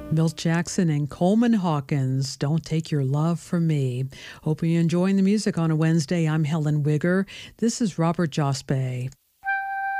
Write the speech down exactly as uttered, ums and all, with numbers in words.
Milt Jackson and Coleman Hawkins, Don't Take Your Love From Me. Hope you're enjoying the music on a Wednesday. I'm Helen Wigger. This is Robert Jospe.